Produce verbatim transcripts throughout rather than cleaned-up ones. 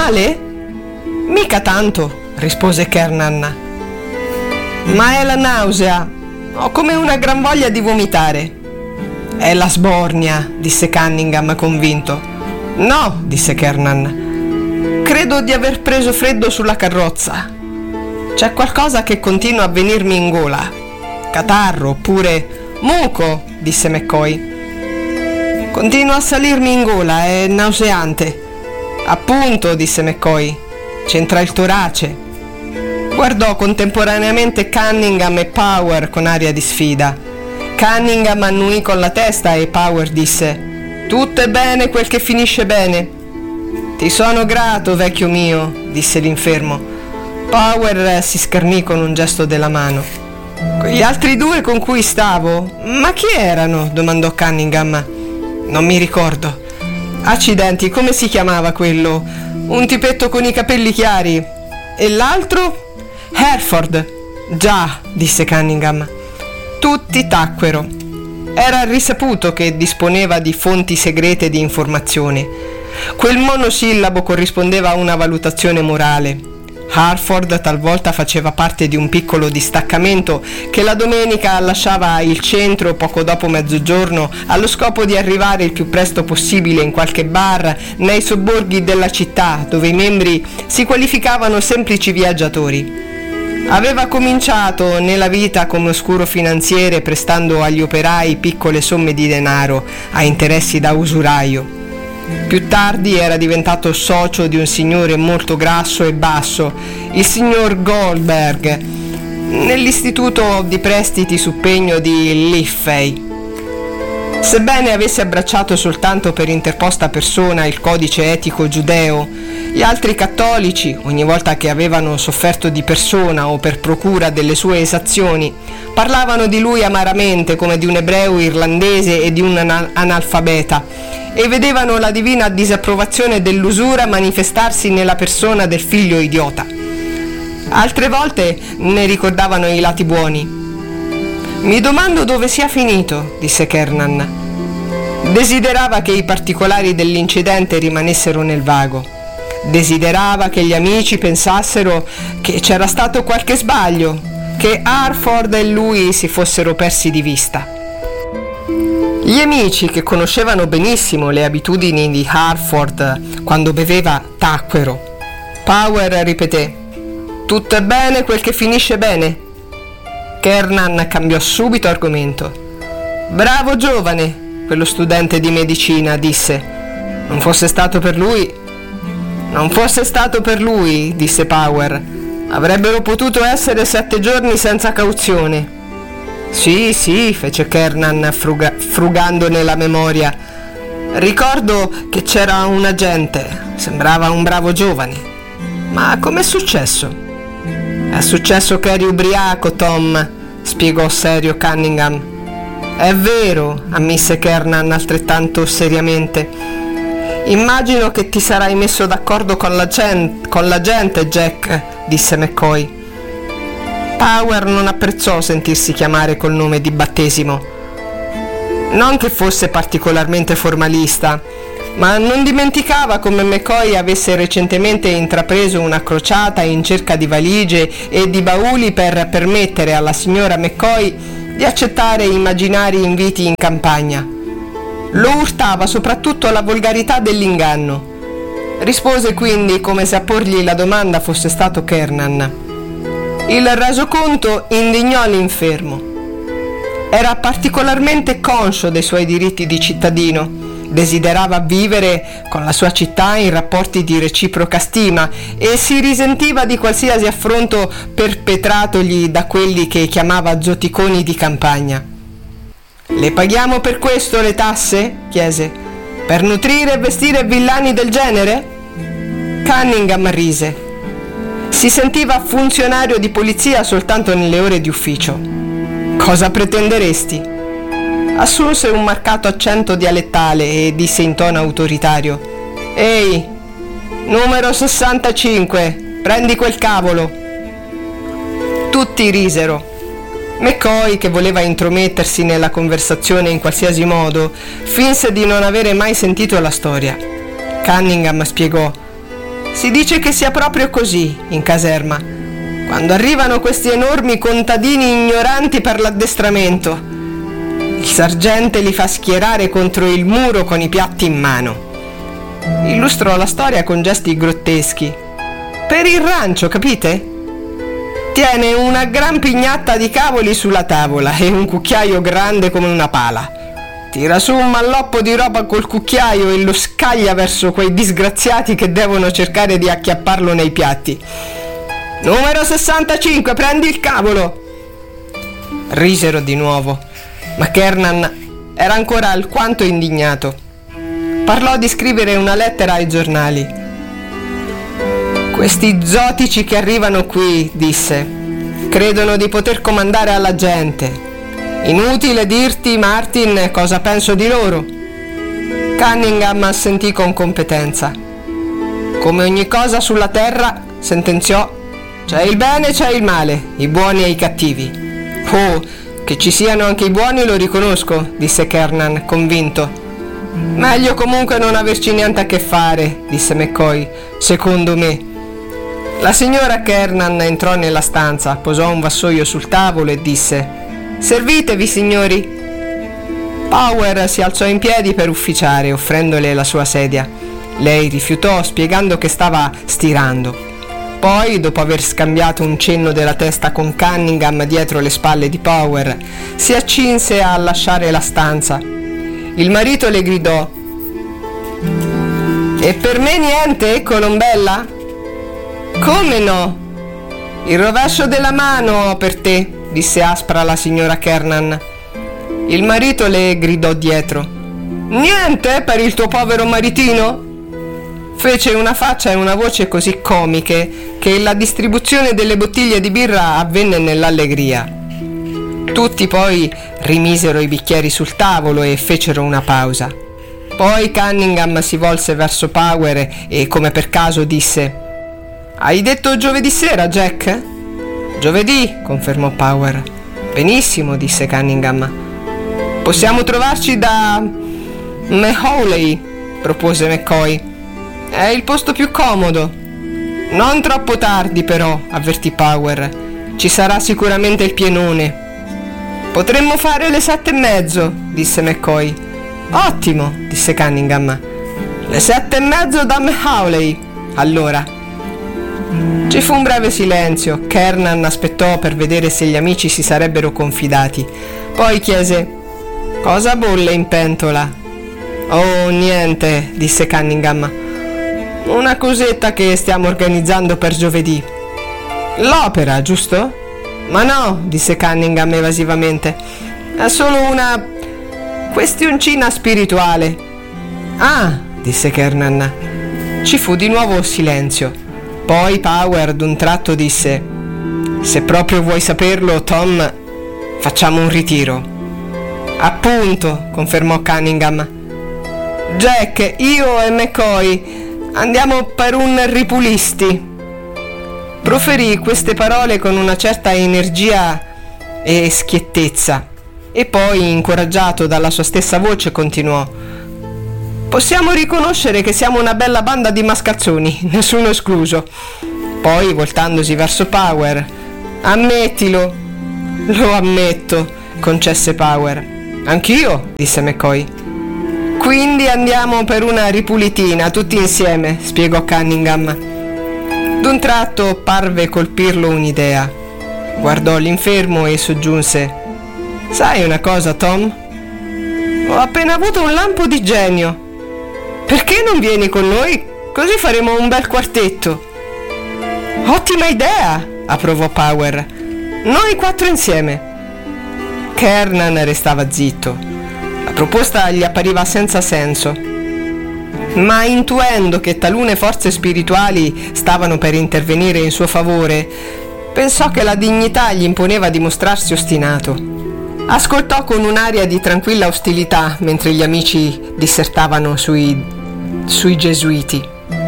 male? Mica tanto, rispose Kernan. Ma è la nausea. Ho come una gran voglia di vomitare. È la sbornia, disse Cunningham convinto. No, disse Kernan. Credo di aver preso freddo sulla carrozza. C'è qualcosa che continua a venirmi in gola. Catarro, oppure muco, disse McCoy. Continua a salirmi in gola, è nauseante. Appunto, disse McCoy. C'entra il torace. Guardò contemporaneamente Cunningham e Power con aria di sfida. Cunningham annuì con la testa e Power disse: tutto è bene quel che finisce bene. Ti sono grato, vecchio mio, disse l'infermo. Power si schernì con un gesto della mano. Gli altri due con cui stavo? Ma chi erano? Domandò Cunningham. Non mi ricordo. Accidenti, come si chiamava quello? Un tipetto con i capelli chiari. E l'altro? Hereford. Già, disse Cunningham. Tutti tacquero. Era risaputo che disponeva di fonti segrete di informazione. Quel monosillabo corrispondeva a una valutazione morale. Harford talvolta faceva parte di un piccolo distaccamento che la domenica lasciava il centro poco dopo mezzogiorno allo scopo di arrivare il più presto possibile in qualche bar nei sobborghi della città, dove i membri si qualificavano semplici viaggiatori. Aveva cominciato nella vita come oscuro finanziere, prestando agli operai piccole somme di denaro a interessi da usuraio. Più tardi era diventato socio di un signore molto grasso e basso, il signor Goldberg, nell'istituto di prestiti su pegno di Liffey. Sebbene avesse abbracciato soltanto per interposta persona il codice etico giudeo, gli altri cattolici, ogni volta che avevano sofferto di persona o per procura delle sue esazioni, parlavano di lui amaramente come di un ebreo irlandese e di un anal- analfabeta, e vedevano la divina disapprovazione dell'usura manifestarsi nella persona del figlio idiota. Altre volte ne ricordavano i lati buoni. Mi domando dove sia finito, disse Kernan. Desiderava che i particolari dell'incidente rimanessero nel vago. Desiderava che gli amici pensassero che c'era stato qualche sbaglio, che Harford e lui si fossero persi di vista. Gli amici, che conoscevano benissimo le abitudini di Harford quando beveva, tacquero. Power ripeté: tutto è bene quel che finisce bene. Kernan cambiò subito argomento. Bravo giovane, quello studente di medicina, disse. Non fosse stato per lui... Non fosse stato per lui, disse Power. Avrebbero potuto essere sette giorni senza cauzione. Sì, sì, fece Kernan fruga- frugando nella memoria. Ricordo che c'era un agente, sembrava un bravo giovane. Ma com'è successo? È successo che eri ubriaco, Tom, spiegò serio Cunningham. È vero, ammisse Kernan altrettanto seriamente. Immagino che ti sarai messo d'accordo con la gente, con la gente, Jack, disse McCoy. Power non apprezzò sentirsi chiamare col nome di battesimo. Non che fosse particolarmente formalista, ma non dimenticava come McCoy avesse recentemente intrapreso una crociata in cerca di valigie e di bauli per permettere alla signora McCoy di accettare immaginari inviti in campagna. Lo urtava soprattutto la volgarità dell'inganno. Rispose quindi come se a porgli la domanda fosse stato Kernan. Il resoconto indignò l'infermo. Era particolarmente conscio dei suoi diritti di cittadino. Desiderava vivere con la sua città in rapporti di reciproca stima e si risentiva di qualsiasi affronto perpetratogli da quelli che chiamava zoticoni di campagna. Le paghiamo per questo le tasse? Chiese. Per nutrire e vestire villani del genere? Cunningham rise. Si sentiva funzionario di polizia soltanto nelle ore di ufficio. Cosa pretenderesti? Assunse un marcato accento dialettale e disse in tono autoritario: Ehi, numero sessantacinque, prendi quel cavolo. Tutti risero. McCoy, che voleva intromettersi nella conversazione in qualsiasi modo, finse di non avere mai sentito la storia. Cunningham spiegò: Si dice che sia proprio così in caserma, quando arrivano questi enormi contadini ignoranti per l'addestramento. Il sergente li fa schierare contro il muro con i piatti in mano. Illustrò la storia con gesti grotteschi. Per il rancio, capite? Tiene una gran pignatta di cavoli sulla tavola e un cucchiaio grande come una pala. Tira su un malloppo di roba col cucchiaio e lo scaglia verso quei disgraziati che devono cercare di acchiapparlo nei piatti. Numero sessantacinque, prendi il cavolo! Risero di nuovo, ma Kernan era ancora alquanto indignato. Parlò di scrivere una lettera ai giornali. Questi zotici che arrivano qui, disse, credono di poter comandare alla gente. Inutile dirti, Martin, cosa penso di loro. Cunningham assentì con competenza. Come ogni cosa sulla terra, sentenziò, c'è il bene e c'è il male, i buoni e i cattivi. Oh, che ci siano anche i buoni lo riconosco, disse Kernan, convinto. Meglio comunque non averci niente a che fare, disse McCoy, secondo me. La signora Kernan entrò nella stanza, posò un vassoio sul tavolo e disse, servitevi, signori. Power si alzò in piedi per ufficiare, offrendole la sua sedia. Lei rifiutò, spiegando che stava stirando. Poi, dopo aver scambiato un cenno della testa con Cunningham dietro le spalle di Power, si accinse a lasciare la stanza. Il marito le gridò: e per me niente, Colombella? Come no? Il rovescio della mano ho per te, disse aspra la signora Kernan. Il marito le gridò dietro: niente per il tuo povero maritino? Fece una faccia e una voce così comiche che la distribuzione delle bottiglie di birra avvenne nell'allegria. Tutti poi rimisero i bicchieri sul tavolo e fecero una pausa. Poi Cunningham si volse verso Power e, come per caso, disse: hai detto giovedì sera, Jack? Giovedì, confermò Power. Benissimo, disse Cunningham. Possiamo trovarci da Mahowley, propose McCoy. È il posto più comodo. Non troppo tardi, però, avvertì Power. Ci sarà sicuramente il pienone. Potremmo fare le sette e mezzo, disse McCoy. Ottimo, disse Cunningham. Le sette e mezzo da Mahowley. Allora. Ci fu un breve silenzio. Kernan aspettò per vedere se gli amici si sarebbero confidati. Poi chiese: cosa bolle in pentola? Oh, niente, disse Cunningham. Una cosetta che stiamo organizzando per giovedì. L'opera, giusto? Ma no, disse Cunningham evasivamente. È solo una questioncina spirituale. Ah, disse Kernan. Ci fu di nuovo silenzio. Poi Power d'un tratto disse: se proprio vuoi saperlo, Tom, facciamo un ritiro. Appunto, confermò Cunningham. Jack, io e McCoy andiamo per un ripulisti. Proferì queste parole con una certa energia e schiettezza e poi, incoraggiato dalla sua stessa voce, continuò: possiamo riconoscere che siamo una bella banda di mascalzoni, nessuno escluso. Poi, voltandosi verso Power: ammettilo. Lo ammetto, concesse Power. Anch'io, disse McCoy. Quindi andiamo per una ripulitina tutti insieme, spiegò Cunningham. D'un tratto parve colpirlo un'idea. Guardò l'infermo e soggiunse: sai una cosa, Tom? Ho appena avuto un lampo di genio. Perché non vieni con noi? Così faremo un bel quartetto. Ottima idea, approvò Power. Noi quattro insieme. Kernan restava zitto. La proposta gli appariva senza senso, ma intuendo che talune forze spirituali stavano per intervenire in suo favore, pensò che la dignità gli imponeva di mostrarsi ostinato. Ascoltò con un'aria di tranquilla ostilità mentre gli amici dissertavano sui, sui gesuiti.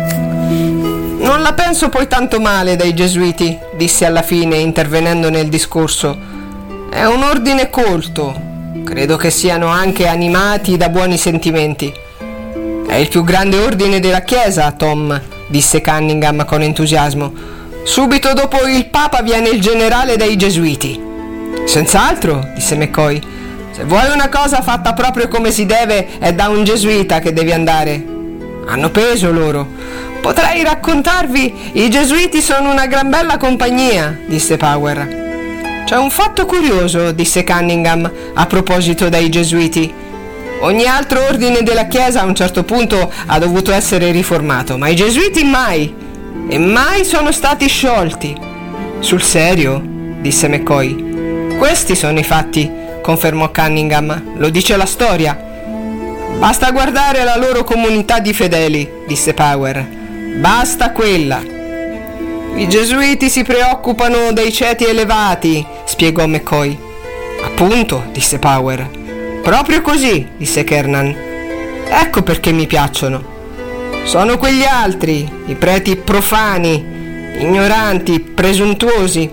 Non la penso poi tanto male dei gesuiti, disse alla fine, intervenendo nel discorso. È un ordine colto. Credo che siano anche animati da buoni sentimenti. È il più grande ordine della Chiesa, Tom, disse Cunningham con entusiasmo. Subito dopo il Papa viene il generale dei Gesuiti. Senz'altro, disse McCoy. Se vuoi una cosa fatta proprio come si deve, è da un gesuita che devi andare. Hanno peso loro. Potrei raccontarvi, i Gesuiti sono una gran bella compagnia, disse Power. C'è un fatto curioso, disse Cunningham, a proposito dei Gesuiti. Ogni altro ordine della Chiesa a un certo punto ha dovuto essere riformato, ma i Gesuiti mai, e mai sono stati sciolti. Sul serio? Disse McCoy. Questi sono i fatti, confermò Cunningham, lo dice la storia. Basta guardare la loro comunità di fedeli, disse Power. Basta quella. I Gesuiti si preoccupano dei ceti elevati, spiegò McCoy. Appunto, disse Power. Proprio così, disse Kernan. Ecco perché mi piacciono. Sono quegli altri, i preti profani, ignoranti, presuntuosi.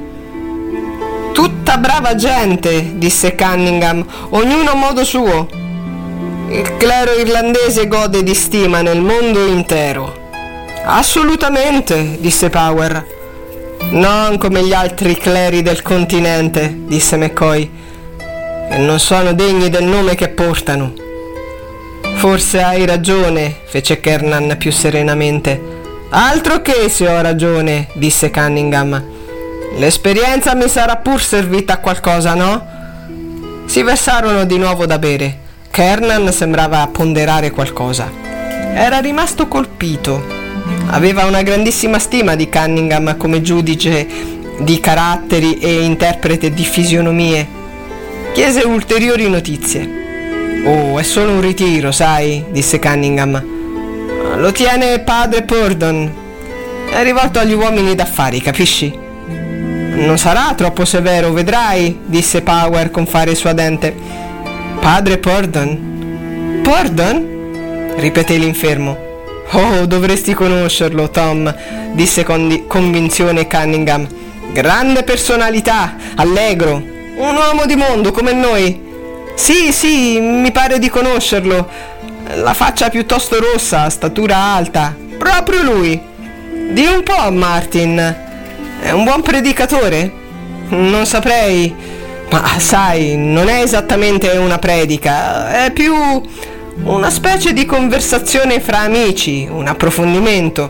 Tutta brava gente, disse Cunningham, ognuno a modo suo. Il clero irlandese gode di stima nel mondo intero. Assolutamente, disse Power. Non come gli altri cleri del continente, disse McCoy, e non sono degni del nome che portano. Forse hai ragione, fece Kernan più serenamente. Altro che se ho ragione, disse Cunningham. L'esperienza mi sarà pur servita a qualcosa, no? Si versarono di nuovo da bere. Kernan sembrava ponderare qualcosa. Era rimasto colpito. Aveva una grandissima stima di Cunningham come giudice di caratteri e interprete di fisionomie. Chiese ulteriori notizie. Oh, è solo un ritiro, sai, disse Cunningham. Lo tiene padre Purdon. È rivolto agli uomini d'affari, capisci? Non sarà troppo severo, vedrai, disse Power con fare suadente. Padre Purdon? Purdon? Ripeté l'infermo. Oh, dovresti conoscerlo, Tom, disse con di- convinzione Cunningham. Grande personalità, allegro, un uomo di mondo come noi. Sì, sì, mi pare di conoscerlo. La faccia piuttosto rossa, statura alta. Proprio lui. Di un po', Martin. È un buon predicatore? Non saprei. Ma sai, non è esattamente una predica, è più una specie di conversazione fra amici, un approfondimento.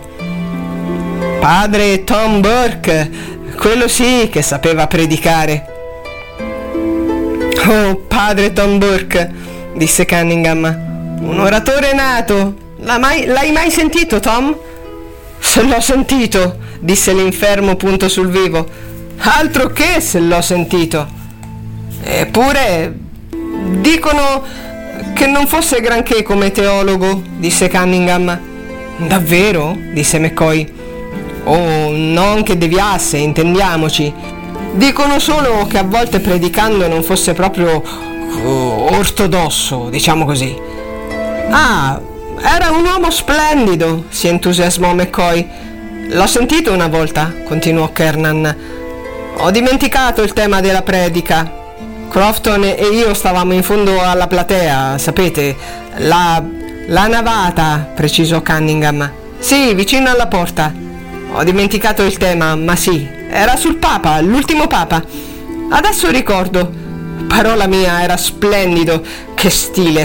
Padre Tom Burke, quello sì che sapeva predicare. Oh, padre Tom Burke, disse Cunningham, un oratore nato. L'ha mai, l'hai mai sentito, Tom? Se l'ho sentito, disse l'infermo punto sul vivo. Altro che se l'ho sentito. Eppure dicono che non fosse granché come teologo, disse Cunningham. Davvero? Disse McCoy. Oh, non che deviasse, intendiamoci. Dicono solo che a volte predicando non fosse proprio oh, ortodosso, diciamo così. Ah, era un uomo splendido, si entusiasmò McCoy. L'ho sentito una volta, continuò Kernan. Ho dimenticato il tema della predica. Crofton e io stavamo in fondo alla platea, sapete, la, la navata, precisò Cunningham. Sì, vicino alla porta. Ho dimenticato il tema, ma sì, era sul Papa, l'ultimo Papa. Adesso ricordo. Parola mia, era splendido. Che stile